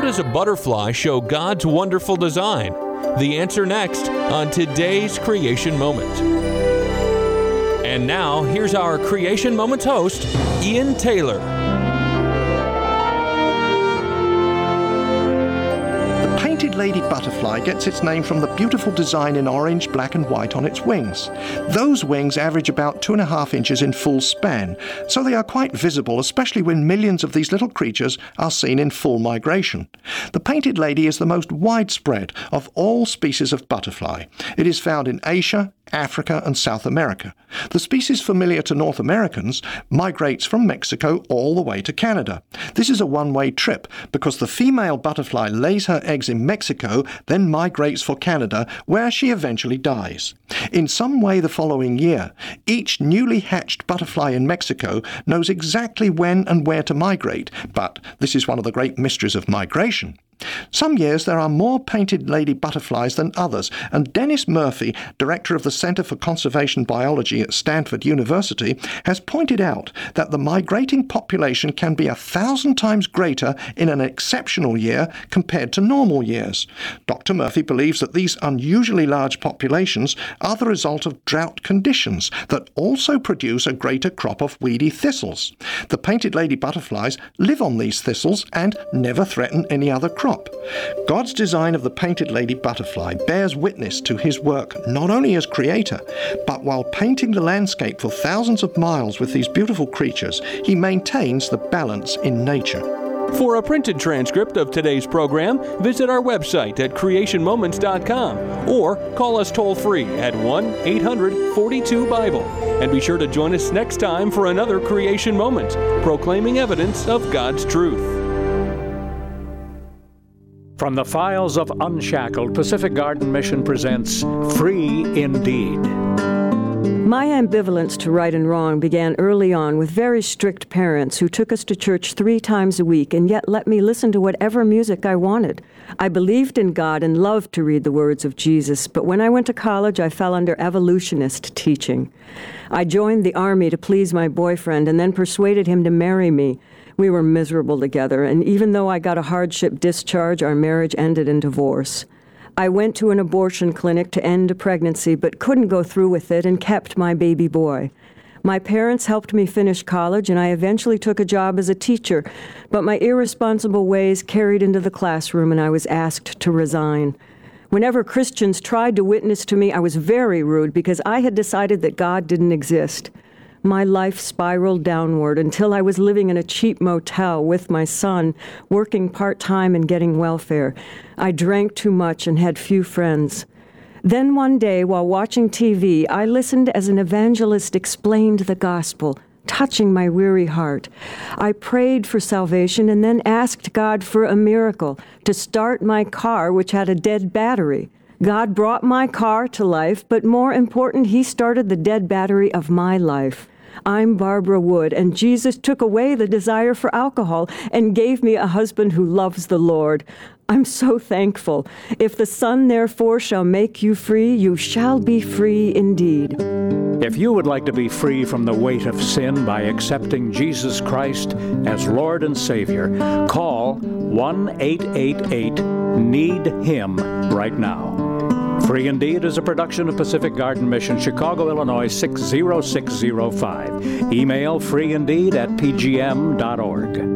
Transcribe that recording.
does a butterfly show God's wonderful design? The answer next on today's Creation Moment. And now, here's our Creation Moments host, Ian Taylor. The painted lady butterfly gets its name from the beautiful design in orange, black and white on its wings. Those wings average about 2.5 inches in full span, so they are quite visible, especially when millions of these little creatures are seen in full migration. The painted lady is the most widespread of all species of butterfly. It is found in Asia, Africa and South America. The species familiar to North Americans migrates from Mexico all the way to Canada. This is a one-way trip because the female butterfly lays her eggs in Mexico, then migrates for Canada, where she eventually dies. In some way the following year, each newly hatched butterfly in Mexico knows exactly when and where to migrate, but this is one of the great mysteries of migration. Some years there are more painted lady butterflies than others, and Dennis Murphy, director of the Center for Conservation Biology at Stanford University, has pointed out that the migrating population can be 1,000 times greater in an exceptional year compared to normal years. Dr. Murphy believes that these unusually large populations are the result of drought conditions that also produce a greater crop of weedy thistles. The painted lady butterflies live on these thistles and never threaten any other crop. God's design of the painted lady butterfly bears witness to his work not only as creator, but while painting the landscape for thousands of miles with these beautiful creatures, he maintains the balance in nature. For a printed transcript of today's program, visit our website at creationmoments.com or call us toll-free at 1-800-42-BIBLE. And be sure to join us next time for another Creation Moment, proclaiming evidence of God's truth. From the files of Unshackled, Pacific Garden Mission presents Free Indeed. My ambivalence to right and wrong began early on with very strict parents who took us to church 3 times a week and yet let me listen to whatever music I wanted. I believed in God and loved to read the words of Jesus, but when I went to college, I fell under evolutionist teaching. I joined the Army to please my boyfriend and then persuaded him to marry me. We were miserable together, and even though I got a hardship discharge, our marriage ended in divorce. I went to an abortion clinic to end a pregnancy, but couldn't go through with it and kept my baby boy. My parents helped me finish college, and I eventually took a job as a teacher, but my irresponsible ways carried into the classroom, and I was asked to resign. Whenever Christians tried to witness to me, I was very rude because I had decided that God didn't exist. My life spiraled downward until I was living in a cheap motel with my son, working part-time and getting welfare. I drank too much and had few friends. Then one day, while watching TV, I listened as an evangelist explained the gospel, touching my weary heart. I prayed for salvation and then asked God for a miracle to start my car, which had a dead battery. God brought my car to life, but more important, He started the dead battery of my life. I'm Barbara Wood, and Jesus took away the desire for alcohol and gave me a husband who loves the Lord. I'm so thankful. If the Son therefore shall make you free, you shall be free indeed. If you would like to be free from the weight of sin by accepting Jesus Christ as Lord and Savior, call 1-888-NEED-HIM right now. Free Indeed is a production of Pacific Garden Mission, Chicago, Illinois 60605. Email freeindeed@pgm.org.